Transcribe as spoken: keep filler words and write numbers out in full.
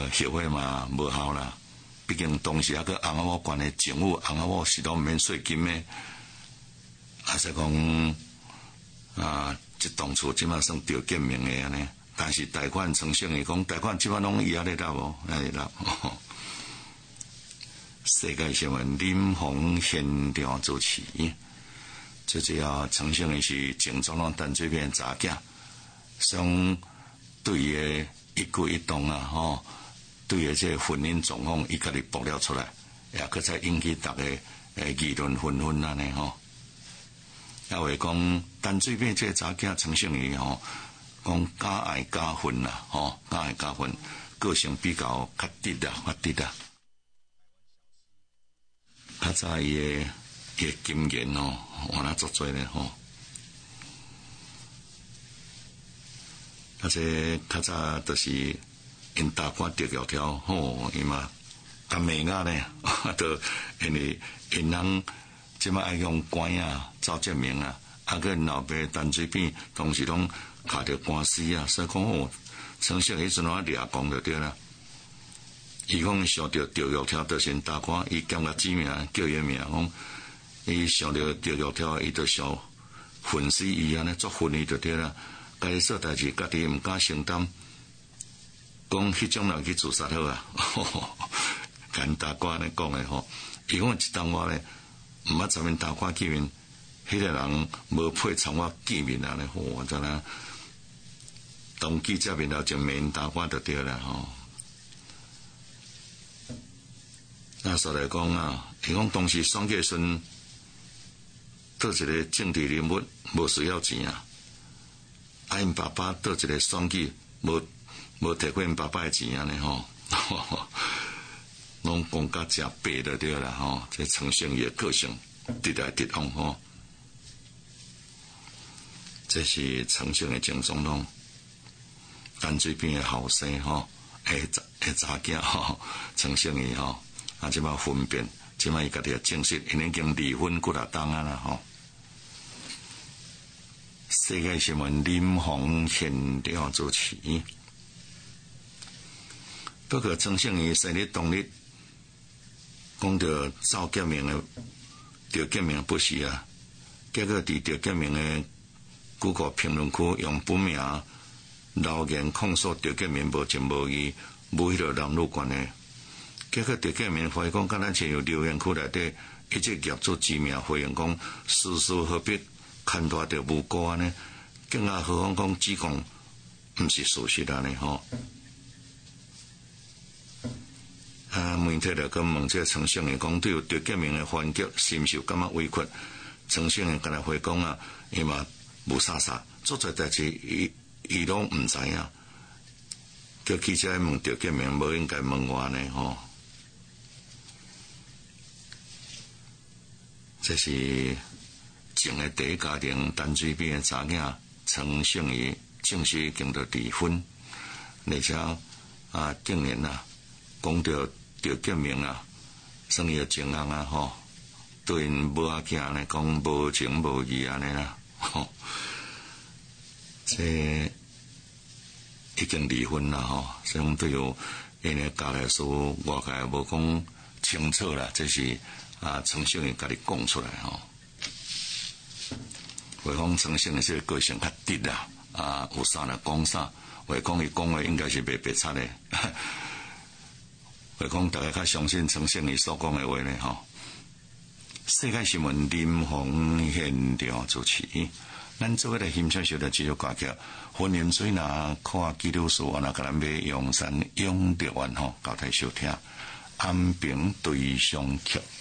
呃，协会嘛无效啦。毕竟当时啊个洪阿某关的政府，洪阿某是拢免税金的，啊说讲啊，这当初即马算着建名的安尼，但是贷款呈现伊讲贷款即马拢伊也咧纳无，也咧纳。世界新闻林鸿现场主持，最主要呈现的是前总统陈水扁查囝，想对伊的一举一动啊，吼。对个这婚姻状况，伊家己爆料出来，也佮才引起大家诶议论纷纷安尼吼。也话讲，陈水扁这查囝陈胜宇吼，讲假爱假婚啦，吼假爱假婚，个性比较较直啦，较直啦。较早伊诶伊诶经验吼，我那做做咧吼。啊，这较早就是。因大官着条条吼，伊嘛干美亚呢，都因为因人即马爱用官啊、赵建明啊，啊个老爸陈水扁当时拢卡着官司啊，所以讲哦，陈胜迄阵我掠讲就对啦。伊讲想着着条条，就先大官，伊兼个指名叫伊名，讲伊想着着条条，伊就想粉丝伊安尼作婚伊就对啦。该做代志，家己毋敢承担。讲迄种人去自杀好啊，跟大官咧讲诶吼，伊讲一当我咧，毋捌十面大官见面，迄个人无配参我见面啊咧，吼，真啦，当记者面头就面大官就对啦吼。那说来讲啊，伊讲当时选举时，倒一个政治人物无需要钱啊，啊因爸爸倒一个选举无。无摕过因爸爸诶钱安尼吼，拢讲甲诚白就对啦吼。这陈胜宇诶个性直来直往吼，这是陈胜诶前总统，陈水扁诶后生吼，诶诶查囝吼，陈胜宇吼，啊即摆分辨，即摆伊家己也证实，因已经离婚几啊档啊啦吼。世界新闻林鸿现场主持。不过陈胜宇生日当日，讲到赵建明的赵建明不是啊，结果伫赵建明的谷歌评论区用本名留言控诉赵建明无情无义，无迄个男女关系。结果赵建明回讲，敢咱像有留言区内底一直业主指名回应讲，事事何必牵带着无辜安尼，更加何况讲指控毋是事实安尼吼。啊！媒体来跟问这陈胜宇讲，对赵建明的反击是毋是有感觉委屈？陈胜宇跟他回讲啊，伊嘛无啥啥，做侪代志伊伊拢毋知影。叫记者问赵建明，无应该问我呢吼。这是前的第一家庭陈水扁的查囝陈胜宇正式已经着离婚，而且啊，近年啊，讲到。赵建明啊，算伊个情人啊吼，对因母仔囝呢讲无情无义安尼啦，吼，这已经离婚啦吼，所以讲对于因个家来说，外界无讲清楚啦，这是啊陈胜宇家己讲出来吼。话讲陈胜宇这个个性较直啦，啊有啥来讲啥，话讲伊讲话应该是袂白贼的。话讲大家较相信陈胜宇所讲的话呢吼。世界新闻林鸿现场主持，咱做位来欣赏小的继续歌曲，婚姻水若看基督徒，我若甲咱买阳山永德湾吼，交代收听安平对象曲。